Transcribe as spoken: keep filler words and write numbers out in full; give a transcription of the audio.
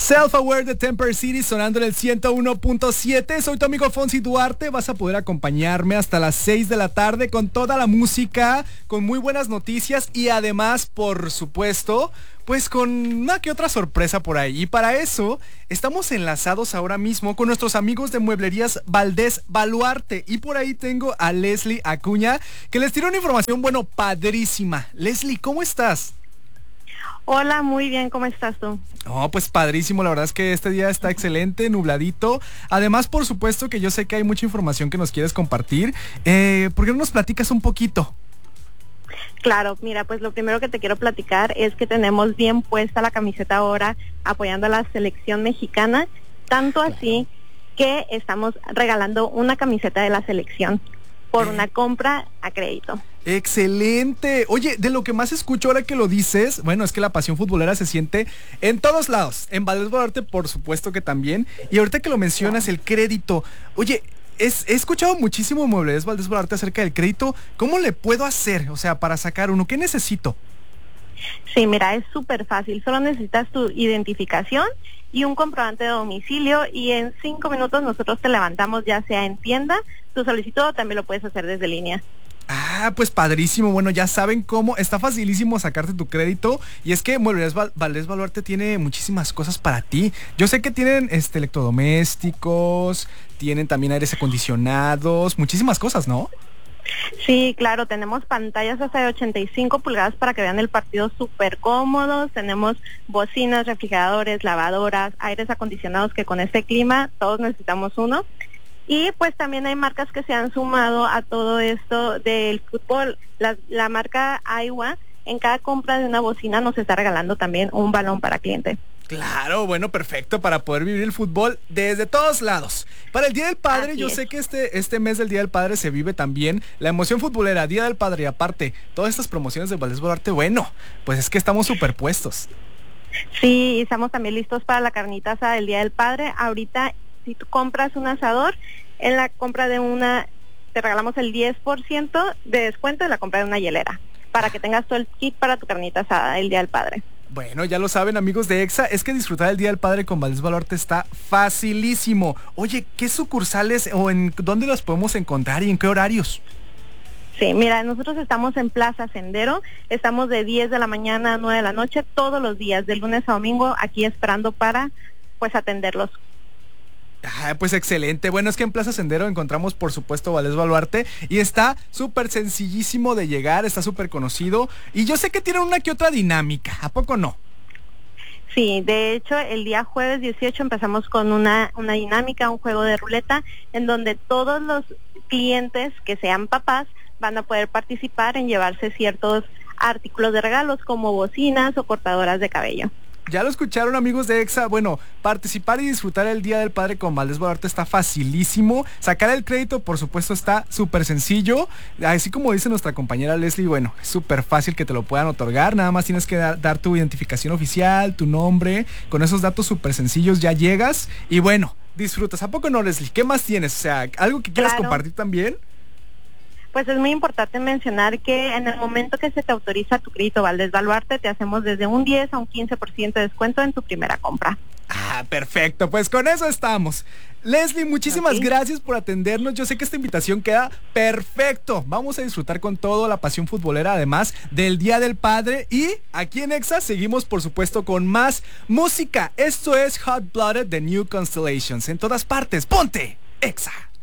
Self-Aware de Temper City sonando en el ciento uno punto siete. Soy tu amigo Fonsi Duarte. Vas a poder acompañarme hasta las seis de la tarde con toda la música, con muy buenas noticias y además, por supuesto, pues con una que otra sorpresa por ahí. Y para eso estamos enlazados ahora mismo con nuestros amigos de Mueblerías Valdés Baluarte. Y por ahí tengo a Leslie Acuña, que les tiene una información, bueno, padrísima. Leslie, ¿cómo estás? Hola, muy bien, ¿cómo estás tú? Oh, pues padrísimo, la verdad es que este día está excelente, nubladito. Además, por supuesto que yo sé que hay mucha información que nos quieres compartir. Eh, ¿Por qué no nos platicas un poquito? Claro, mira, pues lo primero que te quiero platicar es que tenemos bien puesta la camiseta ahora apoyando a la selección mexicana, tanto así que estamos regalando una camiseta de la selección por una compra a crédito. ¡Excelente! Oye, de lo que más escucho ahora que lo dices, bueno, es que la pasión futbolera se siente en todos lados. En Valdés Baluarte, por supuesto que también. Y ahorita que lo mencionas, el crédito. Oye, es, he escuchado muchísimo en Mueblerías Valdés Baluarte acerca del crédito. ¿Cómo le puedo hacer? O sea, para sacar uno, ¿qué necesito? Sí, mira, es súper fácil. Solo necesitas tu identificación y un comprobante de domicilio y en cinco minutos nosotros te levantamos ya sea en tienda, tu solicitud también lo puedes hacer desde línea. Ah, pues padrísimo. Bueno, ya saben cómo. Está facilísimo sacarte tu crédito. Y es que Mueblerías Val- Valdés Baluarte tiene muchísimas cosas para ti. Yo sé que tienen este electrodomésticos, tienen también aires acondicionados, muchísimas cosas, ¿no? Sí, claro, tenemos pantallas hasta de ochenta y cinco pulgadas para que vean el partido súper cómodos, tenemos bocinas, refrigeradores, lavadoras, aires acondicionados que con este clima todos necesitamos uno. Y pues también hay marcas que se han sumado a todo esto del fútbol. La, la marca Aiwa, en cada compra de una bocina nos está regalando también un balón para cliente. Claro, bueno, perfecto, para poder vivir el fútbol desde todos lados. Para el Día del Padre, Así yo es. sé que este, este mes del Día del Padre se vive también la emoción futbolera, Día del Padre, y aparte, todas estas promociones de Valdés Baluarte, bueno, pues es que estamos superpuestos. Sí, estamos también listos para la carnita asada del Día del Padre. Ahorita, si tú compras un asador, en la compra de una, te regalamos el diez por ciento de descuento en la compra de una hielera, para que tengas todo el kit para tu carnita asada el Día del Padre. Bueno, ya lo saben, amigos de EXA, es que disfrutar el Día del Padre con Valdés Baluarte está facilísimo. Oye, ¿qué sucursales o en dónde las podemos encontrar y en qué horarios? Sí, mira, nosotros estamos en Plaza Sendero, estamos de diez de la mañana a nueve de la noche, todos los días, de lunes a domingo, aquí esperando para, pues, atenderlos. Ah, pues excelente. Bueno, es que en Plaza Sendero encontramos, por supuesto, Valdés Baluarte y está súper sencillísimo de llegar, está súper conocido y yo sé que tienen una que otra dinámica, ¿a poco no? Sí, de hecho, el día jueves dieciocho empezamos con una, una dinámica, un juego de ruleta, en donde todos los clientes que sean papás van a poder participar en llevarse ciertos artículos de regalos como bocinas o cortadoras de cabello. Ya lo escucharon, amigos de EXA. Bueno, participar y disfrutar el Día del Padre con Valdés Baluarte está facilísimo. Sacar el crédito, por supuesto, está súper sencillo. Así como dice nuestra compañera Leslie, bueno, es súper fácil que te lo puedan otorgar. Nada más tienes que dar, dar tu identificación oficial, tu nombre. Con esos datos súper sencillos ya llegas. Y bueno, disfrutas. ¿A poco no, Leslie? ¿Qué más tienes? O sea, ¿algo que quieras Claro. compartir también? Pues es muy importante mencionar que en el momento que se te autoriza tu crédito Valdés Baluarte, te hacemos desde un diez a un quince por ciento de descuento en tu primera compra. Ah, perfecto, pues con eso estamos. Leslie, muchísimas Ok. gracias por atendernos. Yo sé que esta invitación queda perfecto. Vamos a disfrutar con todo la pasión futbolera, además del Día del Padre. Y aquí en EXA seguimos, por supuesto, con más música. Esto es Hot Blooded de New Constellations. En todas partes, ponte EXA.